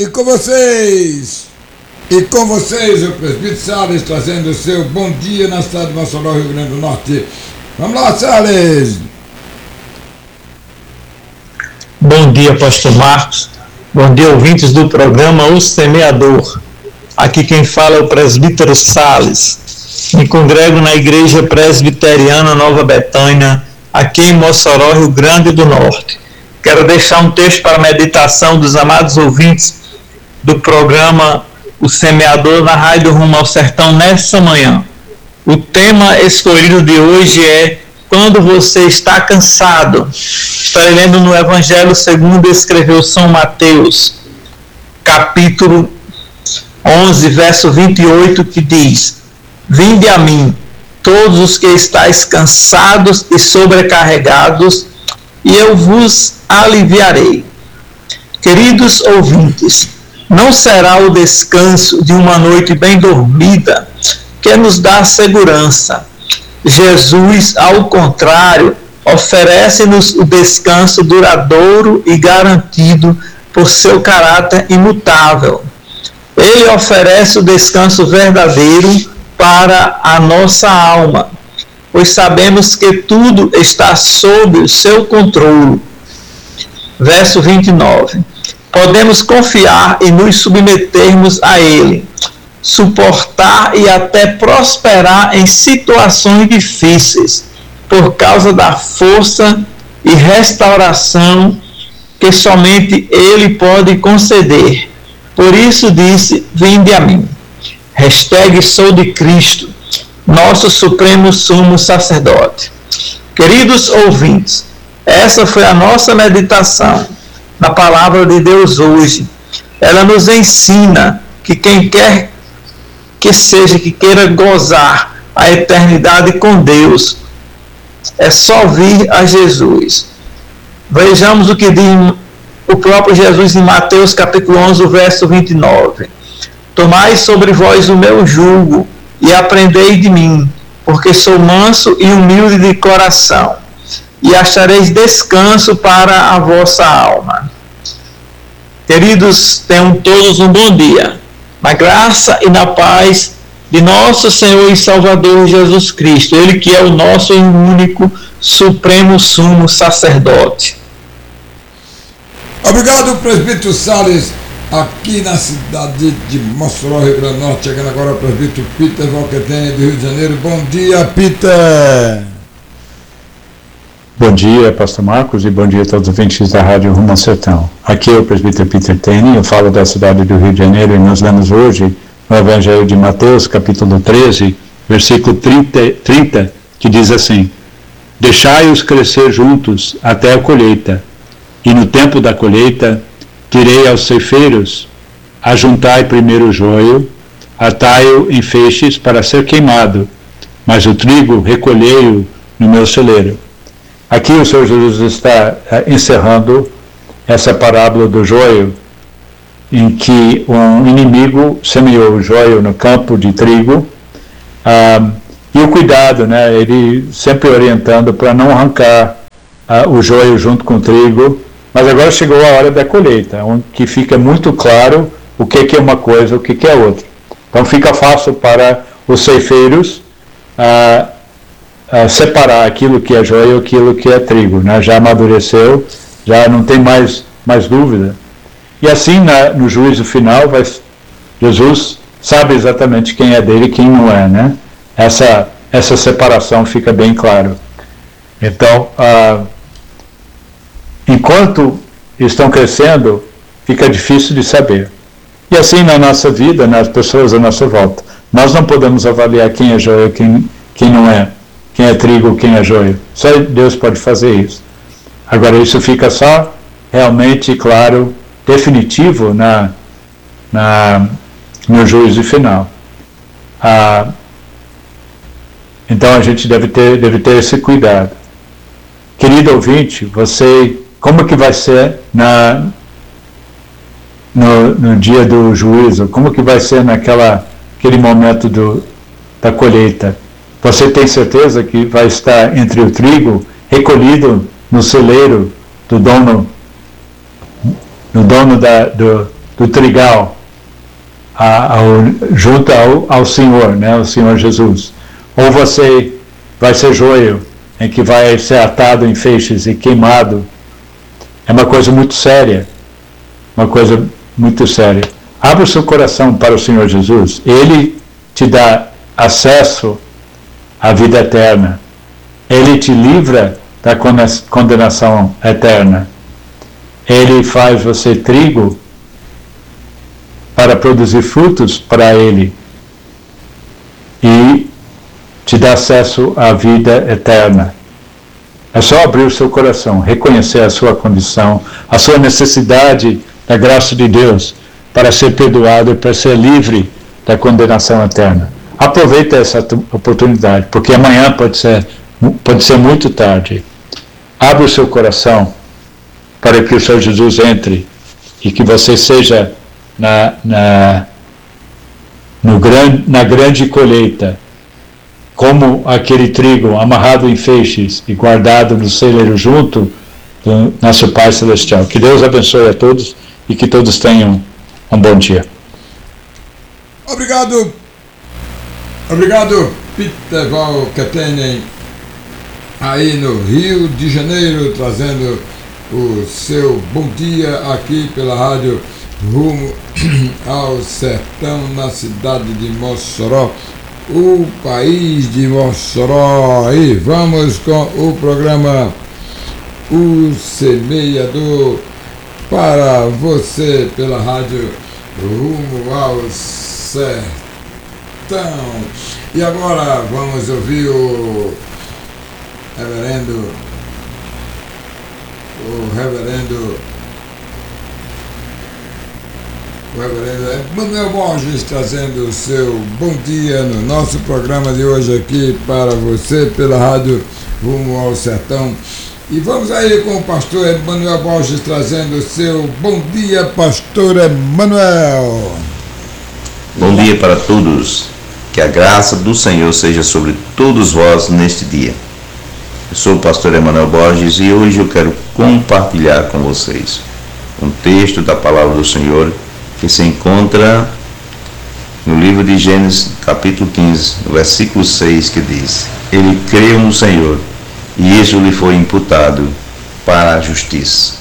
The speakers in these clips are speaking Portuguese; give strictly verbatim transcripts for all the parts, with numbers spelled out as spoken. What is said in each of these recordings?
E com vocês, e com vocês, o presbítero Salles, trazendo o seu bom dia na cidade de Mossoró, Rio Grande do Norte. Vamos lá, Salles! Bom dia, pastor Marcos. Bom dia, ouvintes do programa O Semeador. Aqui quem fala é o presbítero Salles. Me congrego na Igreja Presbiteriana Nova Betânia, aqui em Mossoró, Rio Grande do Norte. Quero deixar um texto para a meditação dos amados ouvintes do programa O Semeador na Rádio Rumo ao Sertão nessa manhã. O tema escolhido de hoje é Quando Você Está Cansado. Estarei lendo no Evangelho segundo escreveu São Mateus, capítulo onze, verso vinte e oito, que diz: Vinde a mim, todos os que estáis cansados e sobrecarregados, e eu vos aliviarei. Queridos ouvintes, não será o descanso de uma noite bem dormida que nos dá segurança. Jesus, ao contrário, oferece-nos o descanso duradouro e garantido por seu caráter imutável. Ele oferece o descanso verdadeiro para a nossa alma, pois sabemos que tudo está sob o seu controle. Verso vinte e nove. Podemos confiar e nos submetermos a Ele, suportar e até prosperar em situações difíceis, por causa da força e restauração que somente Ele pode conceder. Por isso disse, vinde a mim. Hashtag sou de Cristo, nosso supremo sumo sacerdote. Queridos ouvintes, essa foi a nossa meditação na palavra de Deus hoje. Ela nos ensina que quem quer que seja, que queira gozar a eternidade com Deus, é só vir a Jesus. Vejamos o que diz o próprio Jesus em Mateus capítulo onze, verso vinte e nove. Tomai sobre vós o meu jugo e aprendei de mim, porque sou manso e humilde de coração, e achareis descanso para a vossa alma. Queridos, tenham todos um bom dia, na graça e na paz de nosso Senhor e Salvador Jesus Cristo, Ele que é o nosso único, supremo sumo sacerdote. Obrigado, presbítero Salles, aqui na cidade de Mossoró, Rio Grande do Norte. Chegando agora o presbítero Peter Valquetenha, do Rio de Janeiro. Bom dia, Peter! Bom dia, pastor Marcos, e bom dia a todos os ouvintes da Rádio Rumo ao Sertão. Aqui é o presbítero Peter Tene, eu falo da cidade do Rio de Janeiro, e nós lemos hoje no Evangelho de Mateus, capítulo treze, versículo trinta, trinta, que diz assim: Deixai-os crescer juntos até a colheita, e no tempo da colheita direi aos ceifeiros: ajuntai primeiro o joio, atai-o em feixes para ser queimado, mas o trigo recolhei-o no meu celeiro. Aqui o Senhor Jesus está uh, encerrando essa parábola do joio, em que um inimigo semeou o joio no campo de trigo, uh, e o cuidado, né, ele sempre orientando para não arrancar uh, o joio junto com o trigo, mas agora chegou a hora da colheita, onde que fica muito claro o que, que é uma coisa, o que, que é outra. Então fica fácil para os ceifeiros uh, Uh, separar aquilo que é joio e aquilo que é trigo, né? Já amadureceu, já não tem mais, mais dúvida. E assim, na, no juízo final, vai, Jesus sabe exatamente quem é dele e quem não é, né? Essa, essa separação fica bem claro. Então, uh, enquanto estão crescendo, fica difícil de saber. E assim na nossa vida, nas pessoas à nossa volta, nós não podemos avaliar quem é joio e quem, quem não é. Quem é trigo, quem é joio. Só Deus pode fazer isso. Agora, isso fica só realmente claro, definitivo na, na, no juízo final. Ah, então, a gente deve ter, deve ter esse cuidado. Querido ouvinte, você, como que vai ser na, no, no dia do juízo? Como que vai ser naquela, aquele momento do, da colheita? Você tem certeza que vai estar entre o trigo recolhido no celeiro do dono, no dono da, do, do trigal a, ao, junto ao, ao Senhor, né, ao Senhor Jesus. Ou você vai ser joio, em que vai ser atado em feixes e queimado. É uma coisa muito séria, uma coisa muito séria. Abra o seu coração para o Senhor Jesus. Ele te dá acesso à vida eterna. Ele te livra da condenação eterna. Ele faz você trigo para produzir frutos para Ele e te dá acesso à vida eterna. É só abrir o seu coração, reconhecer a sua condição, a sua necessidade da graça de Deus para ser perdoado e para ser livre da condenação eterna. Aproveite essa oportunidade, porque amanhã pode ser, pode ser muito tarde. Abra o seu coração para que o Senhor Jesus entre e que você seja na, na, no gran, na grande colheita, como aquele trigo amarrado em feixes e guardado no celeiro junto do nosso Pai Celestial. Que Deus abençoe a todos e que todos tenham um bom dia. Obrigado. Obrigado, Peter Valkettenen, aí no Rio de Janeiro, trazendo o seu bom dia aqui pela rádio rumo ao sertão, na cidade de Mossoró, o país de Mossoró. E vamos com o programa O Semeador para você pela rádio rumo ao sertão. E agora vamos ouvir o reverendo o reverendo o reverendo Manuel Borges trazendo o seu bom dia no nosso programa de hoje aqui para você pela rádio rumo ao sertão. E vamos aí com o pastor Emanuel Borges trazendo o seu bom dia, pastor Emanuel. Bom dia para todos, que a graça do Senhor seja sobre todos vós neste dia. Eu sou o pastor Emanuel Borges e hoje eu quero compartilhar com vocês um texto da palavra do Senhor que se encontra no livro de Gênesis, capítulo quinze, no versículo seis, que diz: Ele creu no Senhor e isso lhe foi imputado para a justiça.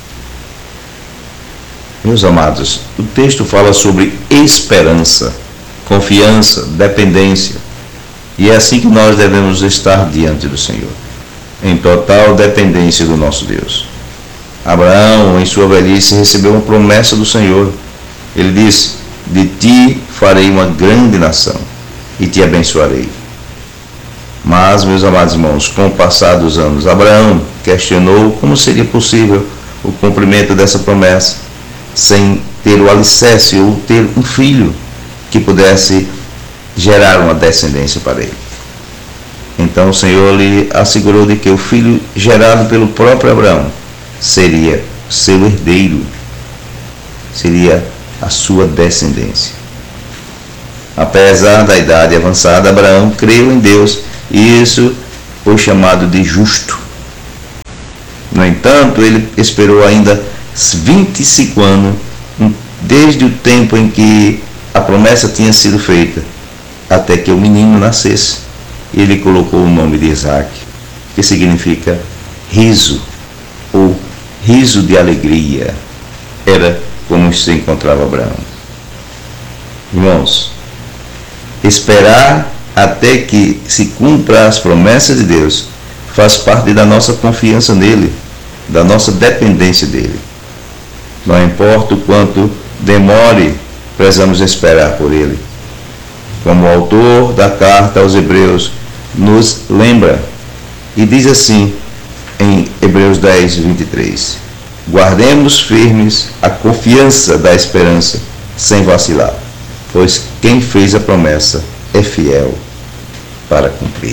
Meus amados, o texto fala sobre esperança, confiança, dependência. E é assim que nós devemos estar diante do Senhor, em total dependência do nosso Deus. Abraão, em sua velhice, recebeu uma promessa do Senhor. Ele disse: de ti farei uma grande nação e te abençoarei. Mas, meus amados irmãos, com o passar dos anos, Abraão questionou como seria possível o cumprimento dessa promessa sem ter o alicerce ou ter um filho que pudesse gerar uma descendência para ele. Então o Senhor lhe assegurou de que o filho gerado pelo próprio Abraão seria seu herdeiro, seria a sua descendência. Apesar da idade avançada, Abraão creu em Deus e isso foi chamado de justo. No entanto, ele esperou ainda vinte e cinco anos, desde o tempo em que a promessa tinha sido feita, até que o menino nascesse. Ele colocou o nome de Isaac, que significa riso, ou riso de alegria. Era como se encontrava Abraão. Irmãos, esperar até que se cumpra as promessas de Deus faz parte da nossa confiança nele, da nossa dependência dele. Não importa o quanto demore, precisamos esperar por ele. Como o autor da carta aos Hebreus nos lembra, e diz assim em Hebreus dez, vinte e três: guardemos firmes a confiança da esperança, sem vacilar, pois quem fez a promessa é fiel para cumprir.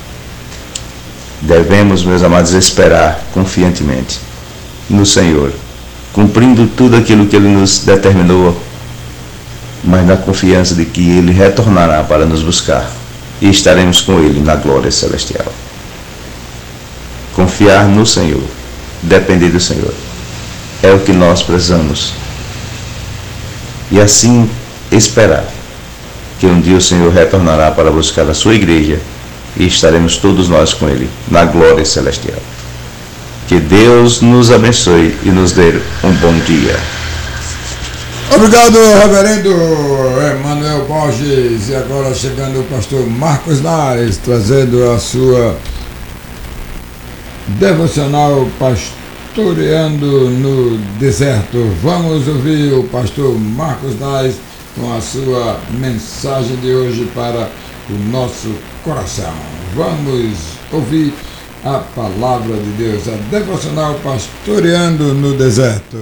Devemos, meus amados, esperar confiantemente no Senhor, cumprindo tudo aquilo que Ele nos determinou, mas na confiança de que Ele retornará para nos buscar e estaremos com Ele na glória celestial. Confiar no Senhor, depender do Senhor, é o que nós precisamos e assim esperar que um dia o Senhor retornará para buscar a sua igreja e estaremos todos nós com Ele na glória celestial. Que Deus nos abençoe e nos dê um bom dia. Obrigado, reverendo Emanuel Borges. E agora chegando o pastor Marcos Nares, trazendo a sua devocional Pastoreando no Deserto. Vamos ouvir o pastor Marcos Nares com a sua mensagem de hoje para o nosso coração. Vamos ouvir a palavra de Deus, a devocional Pastoreando no Deserto.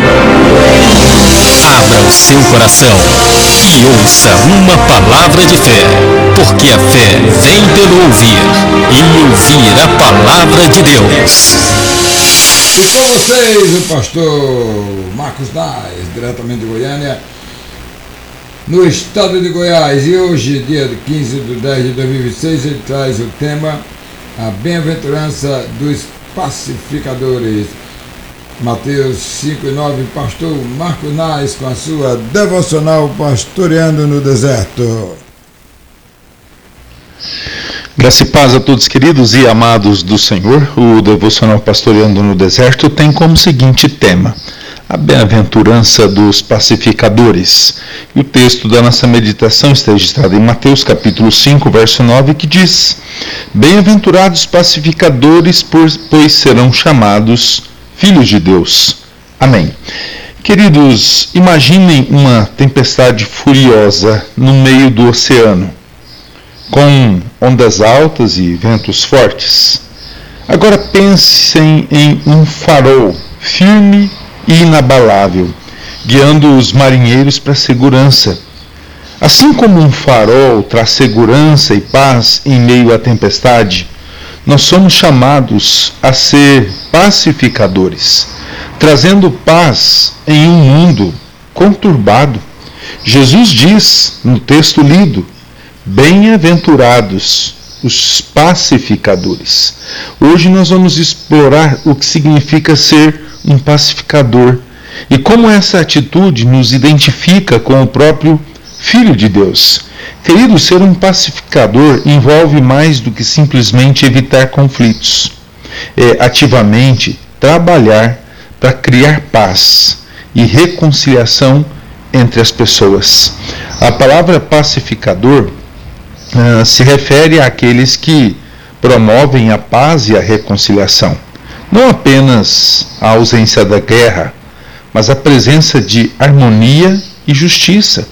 Abra o seu coração e ouça uma palavra de fé, porque a fé vem pelo ouvir e ouvir a palavra de Deus. E com vocês, o pastor Marcos Nares, diretamente de Goiânia, no estado de Goiás. E hoje, dia quinze de dez de dois mil e vinte e seis, ele traz o tema A Bem-aventurança dos Pacificadores. Mateus cinco e nove, pastor Marcos Nares com a sua devocional Pastoreando no Deserto. Graça e paz a todos queridos e amados do Senhor. O devocional Pastoreando no Deserto tem como seguinte tema: a bem-aventurança dos pacificadores. E o texto da nossa meditação está registrado em Mateus capítulo cinco, verso nove, que diz: Bem-aventurados pacificadores, pois serão chamados filhos de Deus. Amém. Queridos, imaginem uma tempestade furiosa no meio do oceano, com ondas altas e ventos fortes. Agora pensem em um farol firme e inabalável, guiando os marinheiros para a segurança. Assim como um farol traz segurança e paz em meio à tempestade, nós somos chamados a ser pacificadores, trazendo paz em um mundo conturbado. Jesus diz no texto lido: Bem-aventurados os pacificadores. Hoje nós vamos explorar o que significa ser um pacificador e como essa atitude nos identifica com o próprio Filho de Deus. Querido, ser um pacificador envolve mais do que simplesmente evitar conflitos. É ativamente trabalhar para criar paz e reconciliação entre as pessoas. A palavra pacificador uh, se refere àqueles que promovem a paz e a reconciliação. Não apenas a ausência da guerra, mas a presença de harmonia e justiça.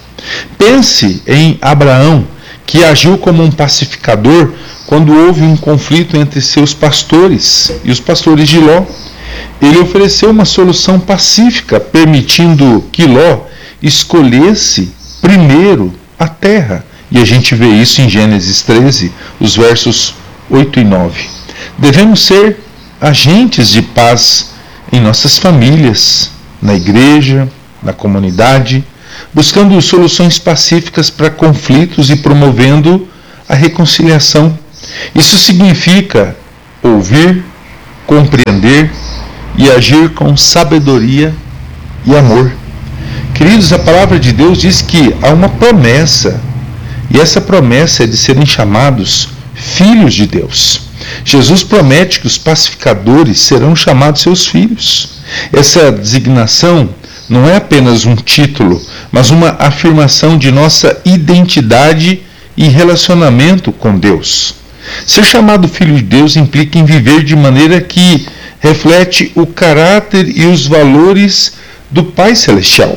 Pense em Abraão, que agiu como um pacificador quando houve um conflito entre seus pastores e os pastores de Ló. Ele ofereceu uma solução pacífica, permitindo que Ló escolhesse primeiro a terra. E a gente vê isso em Gênesis treze, os versos oito e nove. Devemos ser agentes de paz em nossas famílias, na igreja, na comunidade, buscando soluções pacíficas para conflitos e promovendo a reconciliação. Isso significa ouvir, compreender e agir com sabedoria e amor. Queridos, a palavra de Deus diz que há uma promessa, e essa promessa é de serem chamados filhos de Deus. Jesus promete que os pacificadores serão chamados seus filhos. Essa designação não é apenas um título, mas uma afirmação de nossa identidade e relacionamento com Deus. Ser chamado filho de Deus implica em viver de maneira que reflete o caráter e os valores do Pai Celestial.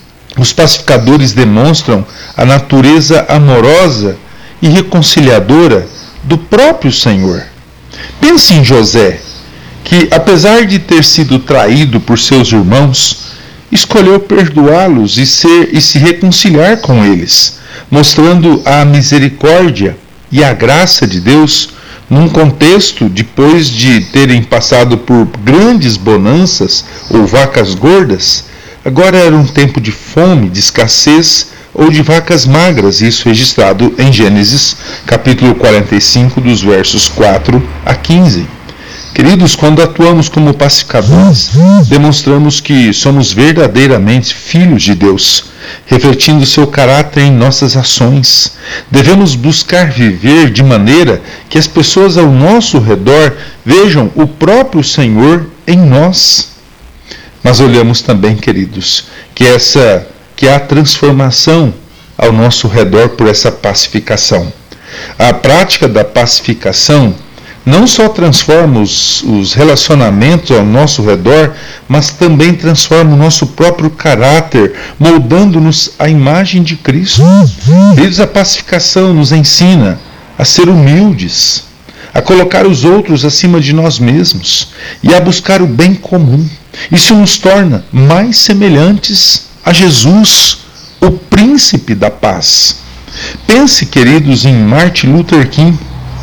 Os pacificadores demonstram a natureza amorosa e reconciliadora do próprio Senhor. Pense em José, que apesar de ter sido traído por seus irmãos, escolheu perdoá-los e, ser, e se reconciliar com eles, mostrando a misericórdia e a graça de Deus num contexto depois de terem passado por grandes bonanças ou vacas gordas. Agora era um tempo de fome, de escassez ou de vacas magras, isso registrado em Gênesis capítulo quarenta e cinco, dos versos quatro a quinze. Queridos, quando atuamos como pacificadores, demonstramos que somos verdadeiramente filhos de Deus, refletindo seu caráter em nossas ações. Devemos buscar viver de maneira que as pessoas ao nosso redor vejam o próprio Senhor em nós. Mas olhamos também, queridos, que, essa, que há transformação ao nosso redor por essa pacificação. A prática da pacificação não só transforma os, os relacionamentos ao nosso redor, mas também transforma o nosso próprio caráter, moldando-nos à imagem de Cristo. Queridos, a pacificação nos ensina a ser humildes, a colocar os outros acima de nós mesmos e a buscar o bem comum. Isso nos torna mais semelhantes a Jesus, o príncipe da paz. Pense, queridos, em Martin Luther King,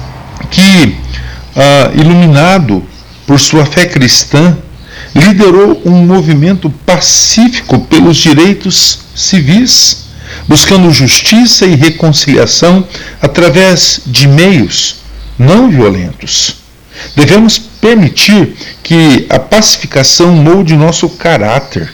que, uh, iluminado por sua fé cristã, liderou um movimento pacífico pelos direitos civis, buscando justiça e reconciliação através de meios não violentos. Devemos permitir que a pacificação molde nosso caráter,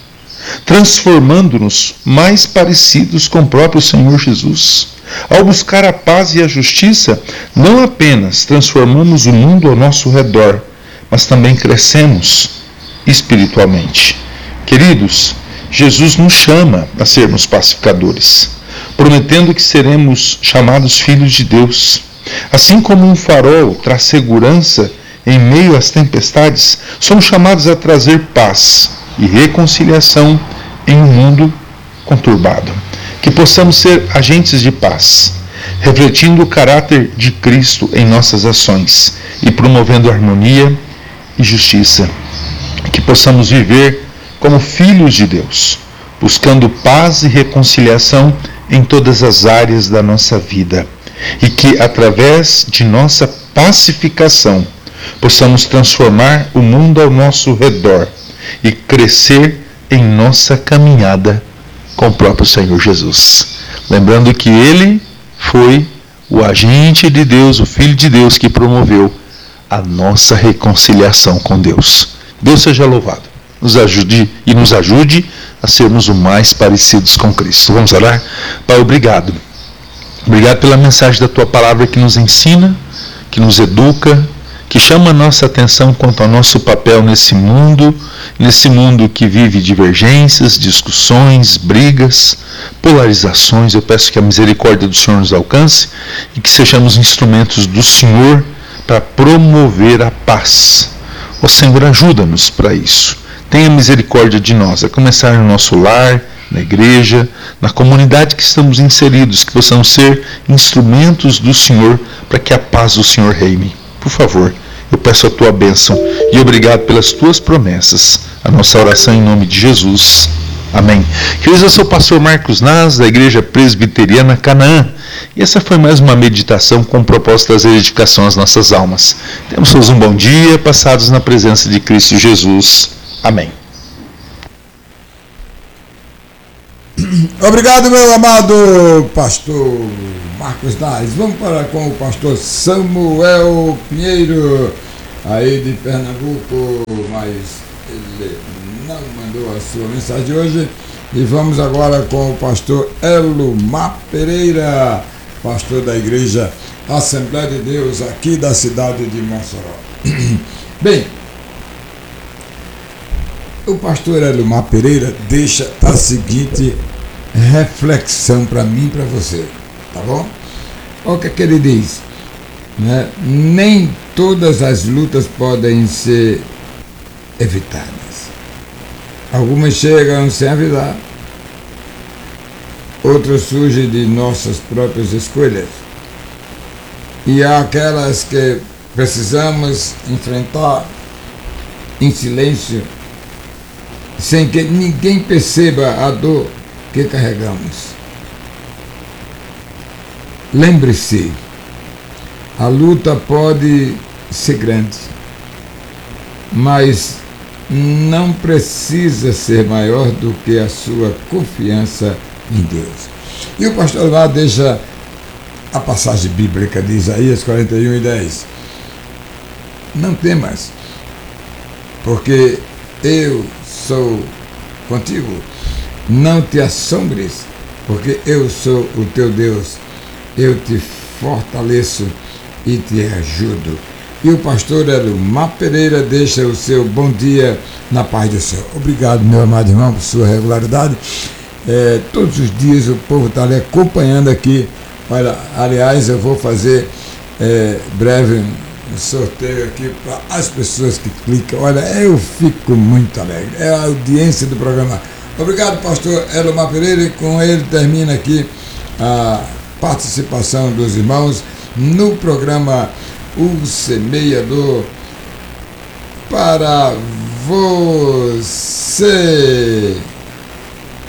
transformando-nos mais parecidos com o próprio Senhor Jesus. Ao buscar a paz e a justiça, não apenas transformamos o mundo ao nosso redor, mas também crescemos espiritualmente. Queridos, Jesus nos chama a sermos pacificadores, prometendo que seremos chamados filhos de Deus. Assim como um farol traz segurança em meio às tempestades, somos chamados a trazer paz e reconciliação em um mundo conturbado. Que possamos ser agentes de paz, refletindo o caráter de Cristo em nossas ações e promovendo harmonia e justiça. Que possamos viver como filhos de Deus, buscando paz e reconciliação em todas as áreas da nossa vida. E que, através de nossa pacificação, possamos transformar o mundo ao nosso redor e crescer em nossa caminhada com o próprio Senhor Jesus. Lembrando que Ele foi o agente de Deus, o Filho de Deus, que promoveu a nossa reconciliação com Deus. Deus seja louvado. Nos ajude e nos ajude a sermos o mais parecidos com Cristo. Vamos orar? Pai, obrigado. Obrigado pela mensagem da Tua palavra que nos ensina, que nos educa, que chama a nossa atenção quanto ao nosso papel nesse mundo, nesse mundo que vive divergências, discussões, brigas, polarizações. Eu peço que a misericórdia do Senhor nos alcance e que sejamos instrumentos do Senhor para promover a paz. Ó Senhor, ajuda-nos para isso. Tenha misericórdia de nós, a começar no nosso lar, na igreja, na comunidade que estamos inseridos, que possamos ser instrumentos do Senhor para que a paz do Senhor reine. Por favor, eu peço a Tua bênção e obrigado pelas Tuas promessas. A nossa oração em nome de Jesus. Amém. Queridos, eu sou o pastor Marcos Nas, da Igreja Presbiteriana Canaã. E essa foi mais uma meditação com o propósito de trazer edificação às nossas almas. Temos todos um bom dia, passados na presença de Cristo Jesus. Amém. Obrigado, meu amado pastor Marcos Nas. Vamos para com o pastor Samuel Pinheiro, aí de Pernambuco, mas ele não mandou a sua mensagem hoje. E vamos agora com o pastor Elomar Pereira, pastor da Igreja Assembleia de Deus, aqui da cidade de Mossoró. Bem, o pastor Elomar Pereira deixa a seguinte reflexão para mim e para você, tá bom? Olha o que, é que ele diz, né? Nem todas as lutas podem ser evitadas. Algumas chegam sem avisar, outras surgem de nossas próprias escolhas. E há aquelas que precisamos enfrentar em silêncio, sem que ninguém perceba a dor que carregamos. Lembre-se, a luta pode ser grande, mas não precisa ser maior do que a sua confiança em Deus. E o pastor lá deixa a passagem bíblica de Isaías quarenta e um e dez. Não temas, porque eu sou contigo. Não te assombres, porque eu sou o teu Deus. Eu te fortaleço e te ajudo. E o pastor Elomar Pereira deixa o seu bom dia na paz do Senhor. Obrigado, meu amado irmão, por sua regularidade. É, todos os dias o povo está ali acompanhando aqui. Olha, aliás, eu vou fazer é, breve um sorteio aqui para as pessoas que clicam. Olha, eu fico muito alegre. É a audiência do programa. Obrigado, pastor Elomar Pereira, e com ele termina aqui a participação dos irmãos no programa O Semeador para você.